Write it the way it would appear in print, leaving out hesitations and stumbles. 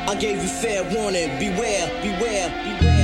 I gave you fair warning. Beware, beware, beware.